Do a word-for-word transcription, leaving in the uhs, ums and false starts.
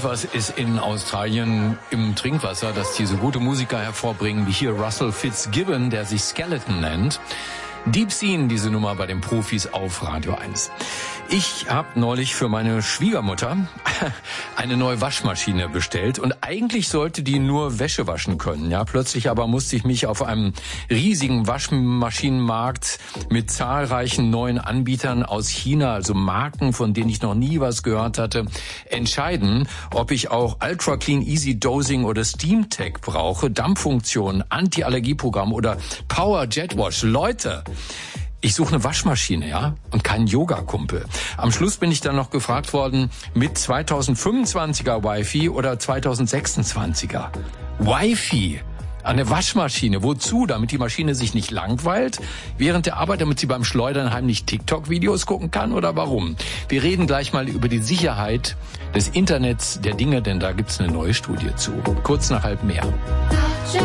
Irgendwas ist in Australien im Trinkwasser, das diese gute Musiker hervorbringen, wie hier Russell Fitzgibbon, der sich Skeleton nennt. Deep Scene, diese Nummer bei den Profis auf Radio eins. Ich habe neulich für meine Schwiegermutter eine neue Waschmaschine bestellt und eigentlich sollte die nur Wäsche waschen können. Ja, plötzlich aber musste ich mich auf einem riesigen Waschmaschinenmarkt mit zahlreichen neuen Anbietern aus China, also Marken, von denen ich noch nie was gehört hatte, entscheiden, ob ich auch Ultra Clean Easy Dosing oder Steam Tech brauche, Dampffunktion, Anti-Allergieprogramm oder Power Jet Wash. Leute, ich suche eine Waschmaschine, ja, und keinen Yoga-Kumpel. Am Schluss bin ich dann noch gefragt worden, mit zweitausendfünfundzwanziger Wi-Fi oder zweitausendsechsundzwanziger. Wi-Fi, eine Waschmaschine. Wozu? Damit die Maschine sich nicht langweilt während der Arbeit, damit sie beim Schleudern heimlich TikTok-Videos gucken kann, oder warum? Wir reden gleich mal über die Sicherheit des Internets der Dinge, denn da gibt's eine neue Studie zu. Kurz nach halb mehr.